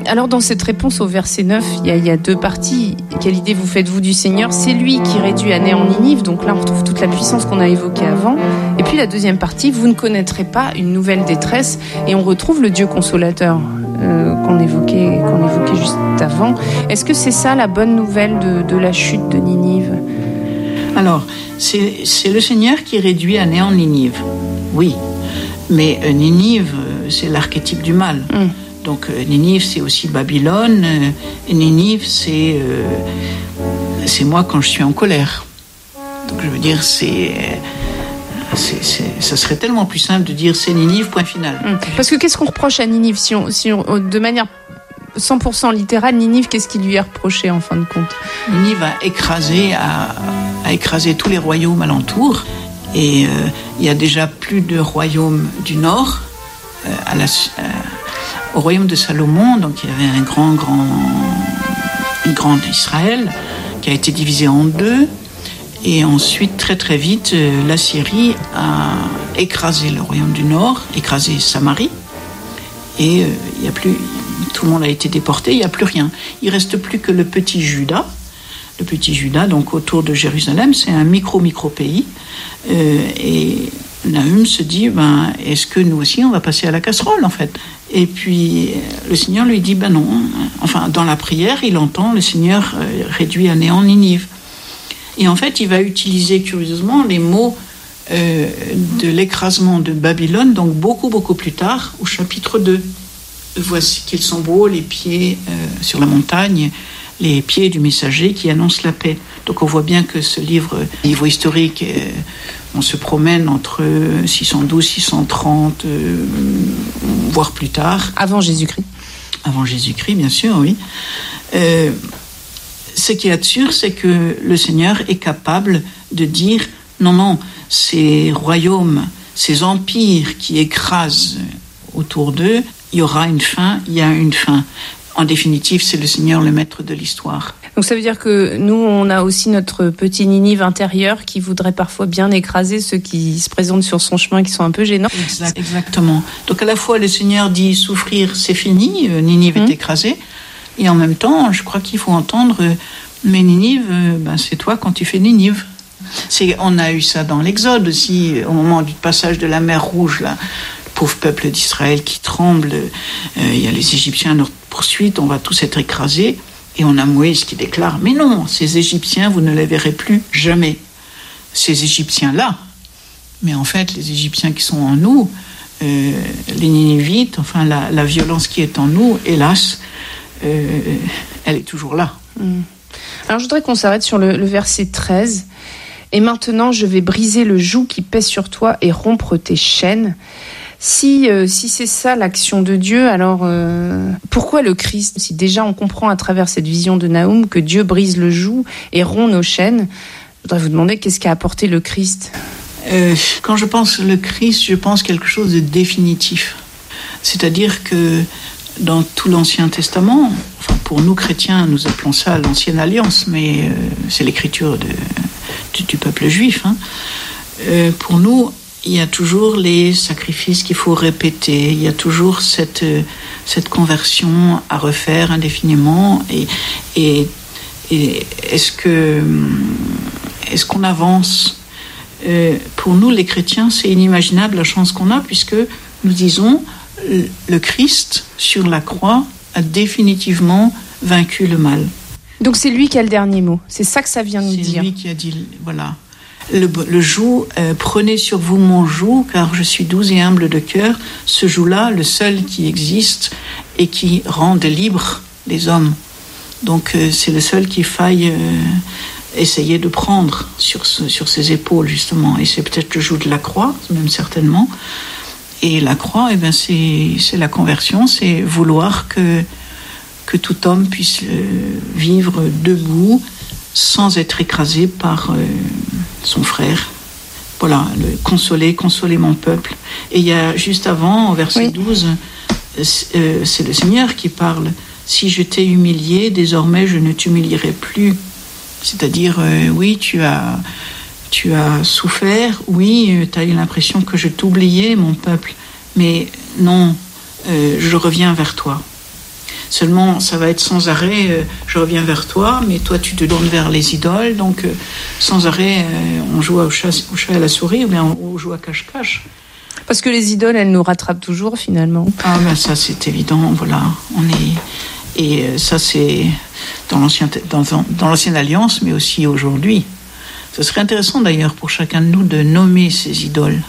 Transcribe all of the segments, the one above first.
Alors dans cette réponse au verset 9, il y a deux parties. Quelle idée vous faites-vous du Seigneur ? C'est lui qui réduit à néant Ninive, donc là on retrouve toute la puissance qu'on a évoquée avant. Et puis la deuxième partie, vous ne connaîtrez pas une nouvelle détresse, et on retrouve le Dieu consolateur qu'on évoquait juste avant. Est-ce que c'est ça la bonne nouvelle de la chute de Ninive ? Alors, c'est le Seigneur qui réduit à néant Ninive, oui. Mais Ninive, c'est l'archétype du mal. Donc Ninive, c'est aussi Babylone. Ninive, c'est moi quand je suis en colère. Donc je veux dire, ça serait tellement plus simple de dire c'est Ninive, point final. Parce que qu'est-ce qu'on reproche à Ninive si on, de manière 100% littérale, Ninive, qu'est-ce qui lui est reproché en fin de compte ? Ninive a écrasé tous les royaumes alentours. Et il y a déjà plus de royaumes du nord au royaume de Salomon. Donc il y avait un grand Israël qui a été divisé en deux. Et ensuite, très très vite, la Syrie a écrasé le royaume du nord, écrasé Samarie. Et il y a plus, tout le monde a été déporté, il n'y a plus rien. Il ne reste plus que le petit Juda. Le petit Juda, donc autour de Jérusalem, c'est un micro-pays. Et Nahum se dit, est-ce que nous aussi, on va passer à la casserole, en fait ? Et puis, le Seigneur lui dit, non. Enfin, dans la prière, il entend le Seigneur réduit à néant Ninive. Et en fait, il va utiliser curieusement les mots de l'écrasement de Babylone, donc beaucoup plus tard, au chapitre 2. Voici qu'ils sont beaux, les pieds sur la montagne, les pieds du messager qui annonce la paix. Donc on voit bien que ce livre historique, on se promène entre 612, 630, voire plus tard. Avant Jésus-Christ. Avant Jésus-Christ, bien sûr, oui. Ce qui est sûr, c'est que le Seigneur est capable de dire non, ces royaumes, ces empires qui écrasent autour d'eux, il y aura une fin, il y a une fin. En définitive, c'est le Seigneur le maître de l'histoire. Donc ça veut dire que nous, on a aussi notre petit Ninive intérieur qui voudrait parfois bien écraser ceux qui se présentent sur son chemin, qui sont un peu gênants. Exactement. Donc à la fois, le Seigneur dit souffrir, c'est fini, Ninive est écrasée. Et en même temps, je crois qu'il faut entendre, mais Ninive, c'est toi quand tu fais Ninive. On a eu ça dans l'Exode aussi, au moment du passage de la mer Rouge, là. Pauvre peuple d'Israël qui tremble, il y a les Égyptiens à notre poursuite, on va tous être écrasés, et on a Moïse qui déclare, mais non, ces Égyptiens, vous ne les verrez plus jamais. Ces Égyptiens-là, mais en fait, les Égyptiens qui sont en nous, les Ninivites, enfin la violence qui est en nous, hélas, elle est toujours là. Alors je voudrais qu'on s'arrête sur le verset 13. « Et maintenant, je vais briser le joug qui pèse sur toi et rompre tes chaînes. » Si c'est ça l'action de Dieu, alors pourquoi le Christ ? Si déjà on comprend à travers cette vision de Nahum que Dieu brise le joug et rompt nos chaînes, je voudrais vous demander qu'est-ce qu'a apporté le Christ ? Quand je pense le Christ, je pense quelque chose de définitif. C'est-à-dire que dans tout l'Ancien Testament, enfin pour nous chrétiens, nous appelons ça l'Ancienne Alliance, mais c'est l'écriture du peuple juif. Pour nous, il y a toujours les sacrifices qu'il faut répéter, il y a toujours cette conversion à refaire indéfiniment. Et est-ce qu'on avance ? Pour nous, les chrétiens, c'est inimaginable la chance qu'on a, puisque nous disons le Christ sur la croix a définitivement vaincu le mal. Donc c'est lui qui a le dernier mot. C'est ça que ça vient nous dire. C'est lui qui a dit, voilà. Le joug, prenez sur vous mon joug, car je suis doux et humble de cœur. Ce joug-là, le seul qui existe et qui rende libres les hommes. Donc c'est le seul qu'il faille essayer de prendre sur ses épaules, justement. Et c'est peut-être le joug de la croix, même certainement. Et la croix, c'est la conversion, c'est vouloir que tout homme puisse vivre debout, sans être écrasé par son frère. Voilà, consoler mon peuple. Et il y a juste avant, au verset 12, c'est le Seigneur qui parle. Si je t'ai humilié, désormais je ne t'humilierai plus. C'est-à-dire, oui, tu as souffert, oui, tu as eu l'impression que je t'oubliais, mon peuple, mais non, je reviens vers toi. Seulement, ça va être sans arrêt, je reviens vers toi, mais toi, tu te tournes vers les idoles. Donc, sans arrêt, on joue au chat et à la souris, ou bien on joue à cache-cache. Parce que les idoles, elles nous rattrapent toujours, finalement. Ah, ben ça, c'est évident, voilà. Et ça, c'est dans l'ancienne alliance, mais aussi aujourd'hui. Ce serait intéressant, d'ailleurs, pour chacun de nous de nommer ces idoles.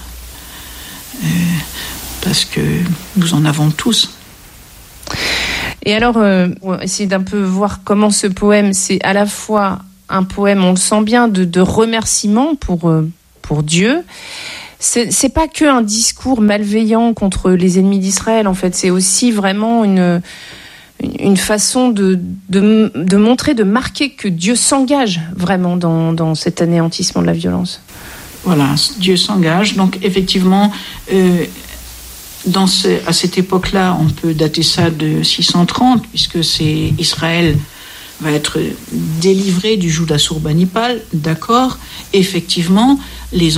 Parce que nous en avons tous. Et alors, on va essayer d'un peu voir comment ce poème, c'est à la fois un poème, on le sent bien, de remerciement pour Dieu. C'est pas que un discours malveillant contre les ennemis d'Israël, en fait. C'est aussi vraiment une façon de montrer, de marquer que Dieu s'engage vraiment dans cet anéantissement de la violence. Voilà, Dieu s'engage. Donc, effectivement, à cette époque-là, on peut dater ça de 630, puisque c'est Israël va être délivré du joug d'Assur-Banipal, d'accord. Effectivement, les